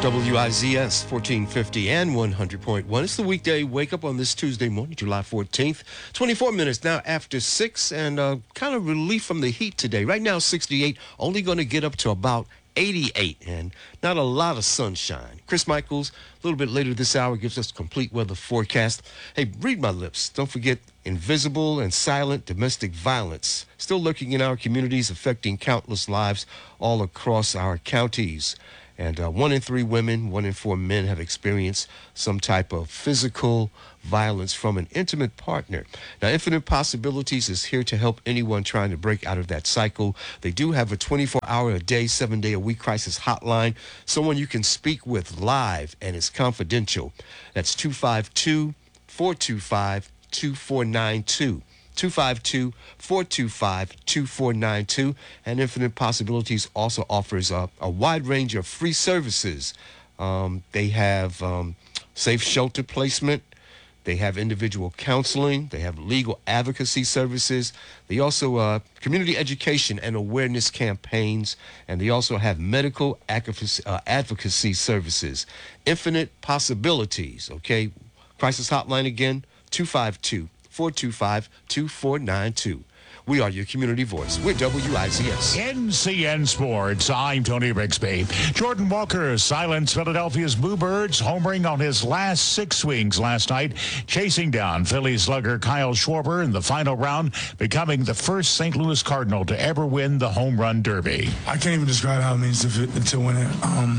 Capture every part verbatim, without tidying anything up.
W I Z S fourteen fifty and one hundred point one. It's the weekday wake up on this Tuesday morning, July fourteenth. twenty-four minutes now after six, and uh, kind of relief from the heat today. Right now, sixty-eight, only going to get up to about eighty-eight, and not a lot of sunshine. Chris Michaels, a little bit later this hour, gives us a complete weather forecast. Hey, read my lips. Don't forget, invisible and silent domestic violence still lurking in our communities, affecting countless lives all across our counties. And uh, one in three women, one in four men have experienced some type of physical violence from an intimate partner. Now, Infinite Possibilities is here to help anyone trying to break out of that cycle. They do have a twenty-four hour a day, seven day a week crisis hotline, someone you can speak with live, and it's confidential. That's two five two, four two five, two four nine two. two five two, four two five, two four nine two. And Infinite Possibilities also offers a, a wide range of free services. Um, they have um, safe shelter placement. They have individual counseling. They have legal advocacy services. They also uh, community education and awareness campaigns. And they also have medical advocacy, uh, advocacy services. Infinite Possibilities, okay? Crisis hotline again, two five two, four two five, two four nine two. We are your community voice. We're W I Z S. N C N Sports. I'm Tony Rixby. Jordan Walker silenced Philadelphia's Bluebirds, homering on his last six swings last night, chasing down Philly slugger Kyle Schwarber in the final round, becoming the first Saint Louis Cardinal to ever win the home run derby. I can't even describe how it means to, to win it. Um,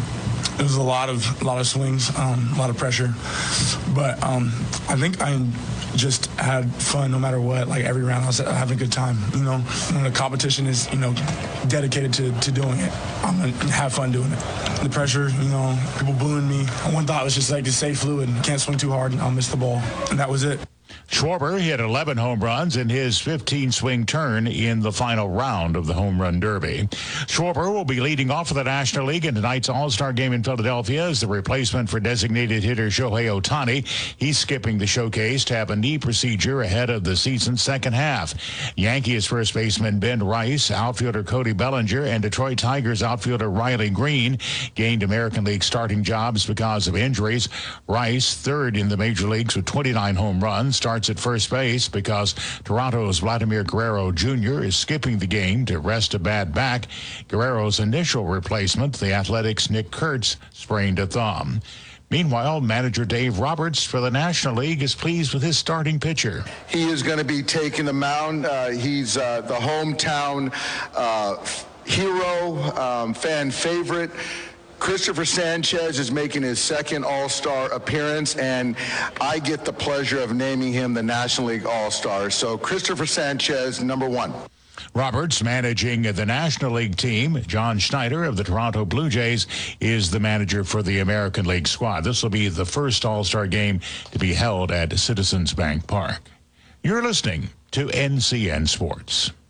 it was a lot of a lot of swings, um, a lot of pressure, but um, I think I just had fun no matter what. Like every round I was having a good time, you know. When the competition is, you know, dedicated to, to doing it, I'm going to have fun doing it. The pressure, you know, people booing me. One thought was just like to stay fluid. Can't swing too hard and I'll miss the ball. And that was it. Schwarber hit eleven home runs in his fifteen swing turn in the final round of the Home Run Derby. Schwarber will be leading off for the National League in tonight's All-Star game in Philadelphia as the replacement for designated hitter Shohei Ohtani. He's skipping the showcase to have a knee procedure ahead of the season's second half. Yankees first baseman Ben Rice, outfielder Cody Bellinger, and Detroit Tigers outfielder Riley Green gained American League starting jobs because of injuries. Rice, third in the major leagues with twenty-nine home runs, starts at first base because Toronto's Vladimir Guerrero Junior is skipping the game to rest a bad back. Guerrero's initial replacement, the Athletics' Nick Kurtz, sprained a thumb. Meanwhile, manager Dave Roberts for the National League is pleased with his starting pitcher. He is going to be taking the mound. Uh, he's uh, the hometown uh, hero, um, fan favorite. Christopher Sanchez is making his second All-Star appearance, and I get the pleasure of naming him the National League All-Star. So Christopher Sanchez, number one. Roberts, managing the National League team. John Schneider of the Toronto Blue Jays is the manager for the American League squad. This will be the first All-Star game to be held at Citizens Bank Park. You're listening to N C N Sports.